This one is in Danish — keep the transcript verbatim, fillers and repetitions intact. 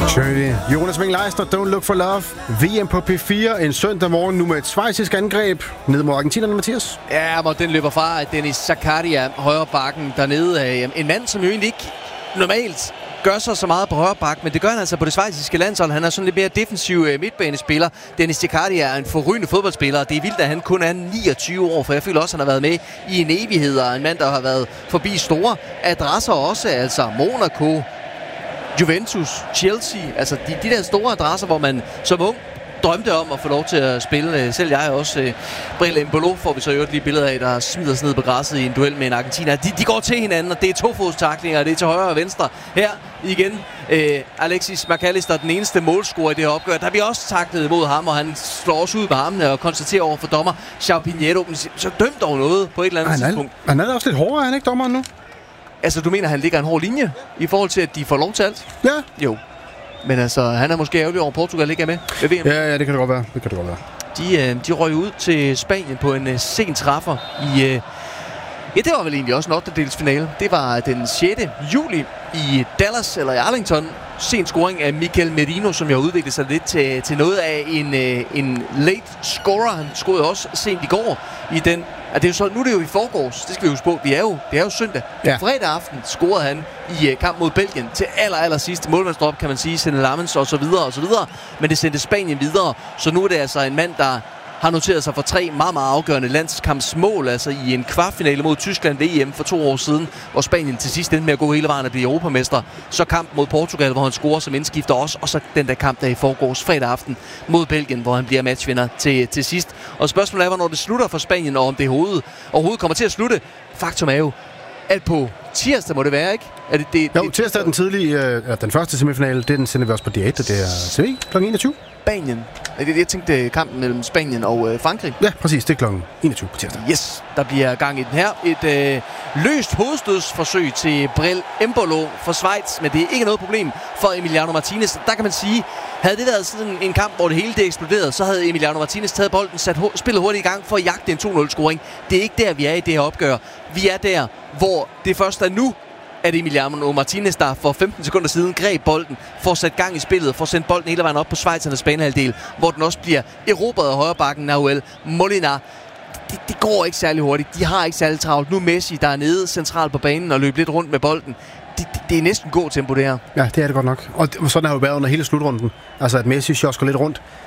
Trinity. Jonas Wing-Leisner, Don't Look for Love. V M på P fire en søndag morgen nu med et schweizisk angreb ned mod argentinerne, Mathias. Ja, hvor den løber fra Dennis Zakaria, højre bakken dernede. En mand, som jo egentlig ikke normalt gør sig så meget på højre bak, men det gør han altså på det schweiziske landshold. Han er sådan lidt mere defensiv midtbanespiller. Dennis Zakaria er en forrygende fodboldspiller, og det er vildt, at han kun er niogtyve år, for jeg føler også, at han har været med i en evighed, og en mand, der har været forbi store adresser også, altså Monaco, Juventus, Chelsea, altså de, de der store adresser, hvor man som ung drømte om at få lov til at spille. Selv jeg også. Øh, Bril Embolo får vi så jo et lige billede af, der smider sig ned på græsset i en duel med en argentiner. De, de går til hinanden, og det er tofodstaklinger, og det er til højre og venstre. Her igen, øh, Alexis McAllister, den eneste målscorer i det her opgør. Der bliver også taklet imod ham, og han slår også ud med armene og konstaterer over for dommer João Pinheiro. Så dømt over noget på et eller andet han er, tidspunkt. Han er også lidt hårdere, er han ikke, dommeren nu? Altså, du mener, han ligger en hård linje i forhold til, at de får lov til alt? Ja. Jo. Men altså, han er måske ærgerlig over, Portugal ikke er med ved V M. Ja, ja, det kan det godt være. Det kan det godt være. De, øh, de røg ud til Spanien på en øh, sen træffer i... Øh, ja, det var vel egentlig også en ottendedels finale. Det var den sjette juli i Dallas, eller i Arlington. Sen scoring af Mikel Merino, som jo har udviklet sig lidt til, til noget af en, øh, en late scorer. Han scorede også sent i går i den... Ja, det er jo så, nu er det jo i forgårs, det skal vi huske på. Vi er jo, det er jo søndag. Ja. Fredag aften scorede han i uh, kamp mod Belgien til aller, aller sidste målmandsdrop, kan man sige. Sende Lammens og så videre og så videre. Men det sendte Spanien videre. Så nu er det altså en mand, der har noteret sig for tre meget, meget afgørende landskampsmål. Altså i en kvartfinale mod Tyskland ved E M for to år siden, hvor Spanien til sidst endte med at gå hele vejen og blive europamester. Så kamp mod Portugal, hvor han scorer som indskifter også. Og så den der kamp der i forgårs fredag aften mod Belgien, hvor han bliver matchvinder til, til sidst. Og spørgsmålet er, hvornår det slutter for Spanien, og om det overhovedet, overhovedet kommer til at slutte. Faktum er jo, at på tirsdag må det være, ikke? Er det, det, jo, det, tirsdag er den tidlige, øh, den første semifinale, det den sender vi også på D et, og det er T V klokken enogtyve. Spanien. Jeg tænkte kampen mellem Spanien og øh, Frankrig. Ja, præcis. Det er klokken enogtyve på tirsdag. Yes, der bliver gang i den her. Et øh, løst hovedstødsforsøg til Bril Embolo for Schweiz, men det er ikke noget problem for Emiliano Martinez. Der kan man sige, havde det været sådan en kamp, hvor det hele det eksploderede, så havde Emiliano Martinez taget bolden, sat ho- spillet hurtigt i gang for at jagte en to nul scoring. Det er ikke der, vi er i det her opgør. Vi er der, hvor det først er nu, at Emiliano Martinez, der for femten sekunder siden greb bolden, får sat gang i spillet, får sendt bolden hele vejen op på schweizernes banehalvdel, hvor den også bliver erobret af højrebakken Nahuel Molina. Det, det går ikke særlig hurtigt. De har ikke særlig travlt. Nu er Messi, der er nede centralt på banen og løber lidt rundt med bolden. Det, det, det er næsten god tempo, det her. Ja, det er det godt nok. Og sådan har det jo været under hele slutrunden. Altså, at Messi shots går lidt rundt.